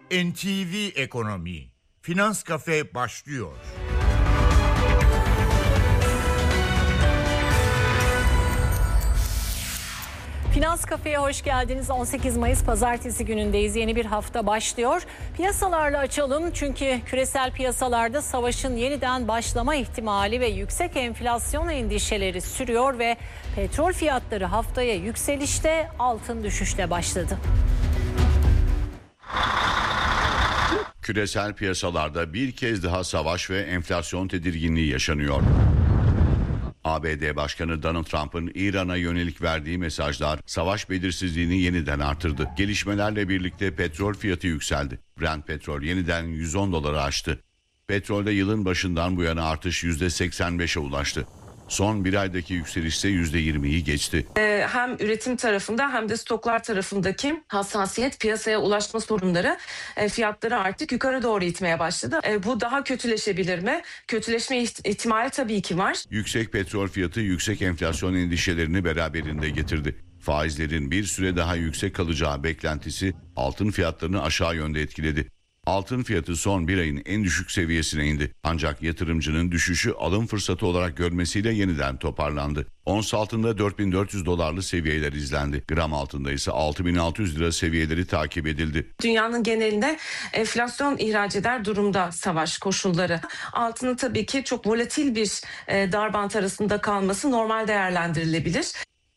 NTV Ekonomi Finans Kafe başlıyor. Finans Kafe'ye hoş geldiniz. 18 Mayıs Pazartesi günündeyiz. Yeni bir hafta başlıyor. Piyasalarla açalım çünkü küresel piyasalarda savaşın yeniden başlama ihtimali ve yüksek enflasyon endişeleri sürüyor ve petrol fiyatları haftaya yükselişte, altın düşüşle başladı. Küresel piyasalarda bir kez daha savaş ve enflasyon tedirginliği yaşanıyor. ABD Başkanı Donald Trump'ın İran'a yönelik verdiği mesajlar savaş belirsizliğini yeniden artırdı. Gelişmelerle birlikte petrol fiyatı yükseldi. Brent petrol yeniden 110 doları aştı. Petrolde yılın başından bu yana artış %85'e ulaştı. Son bir aydaki yükseliş ise %20'yi geçti. Hem üretim tarafında hem de stoklar tarafındaki hassasiyet, piyasaya ulaşma sorunları fiyatları artık yukarı doğru itmeye başladı. Bu daha kötüleşebilir mi? Kötüleşme ihtimali tabii ki var. Yüksek petrol fiyatı yüksek enflasyon endişelerini beraberinde getirdi. Faizlerin bir süre daha yüksek kalacağı beklentisi altın fiyatlarını aşağı yönde etkiledi. Altın fiyatı son bir ayın en düşük seviyesine indi. Ancak yatırımcının düşüşü alım fırsatı olarak görmesiyle yeniden toparlandı. Ons altında 4400 dolarlı seviyeler izlendi. Gram altında ise 6600 lira seviyeleri takip edildi. Dünyanın genelinde enflasyon ihraç eder durumda savaş koşulları. Altının tabii ki çok volatil bir darbant arasında kalması normal değerlendirilebilir.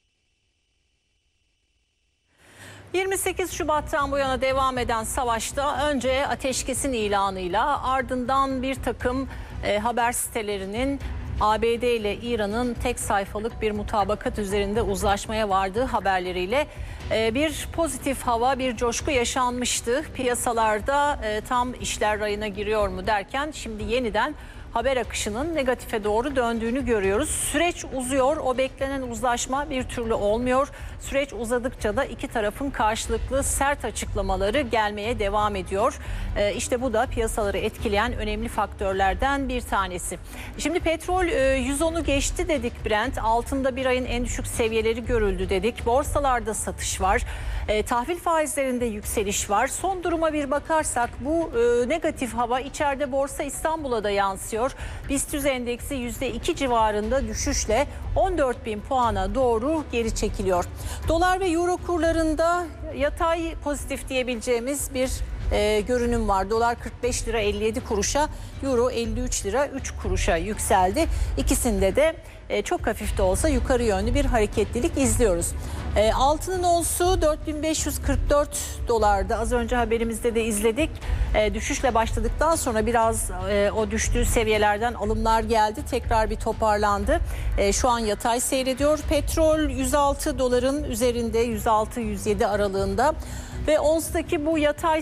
28 Şubat'tan bu yana devam eden savaşta önce ateşkesin ilanıyla ardından bir takım haber sitelerinin ABD ile İran'ın tek sayfalık bir mutabakat üzerinde uzlaşmaya vardığı haberleriyle bir pozitif hava, bir coşku yaşanmıştı. Piyasalarda tam işler rayına giriyor mu derken şimdi yeniden haber akışının negatife doğru döndüğünü görüyoruz. Süreç uzuyor, o beklenen uzlaşma bir türlü olmuyor. Süreç uzadıkça da iki tarafın karşılıklı sert açıklamaları gelmeye devam ediyor. İşte bu da piyasaları etkileyen önemli faktörlerden bir tanesi. Şimdi petrol 110'u geçti dedik Brent. Altında bir ayın en düşük seviyeleri görüldü dedik. Borsalarda satış var. Tahvil faizlerinde yükseliş var. Son duruma bir bakarsak bu negatif hava içeride Borsa İstanbul'a da yansıyor. BIST endeksi %2 civarında düşüşle 14.000 puana doğru geri çekiliyor. Dolar ve euro kurlarında yatay pozitif diyebileceğimiz bir görünüm var. Dolar 45 lira 57 kuruşa, euro 53 lira 3 kuruşa yükseldi. İkisinde de çok hafif de olsa yukarı yönlü bir hareketlilik izliyoruz. Altının onsu 4544 dolarda. Az önce haberimizde de izledik. Düşüşle başladıktan sonra biraz o düştüğü seviyelerden alımlar geldi. Tekrar bir toparlandı. Şu an yatay seyrediyor. Petrol 106 doların üzerinde, 106-107 aralığında. Ve onstaki bu yatay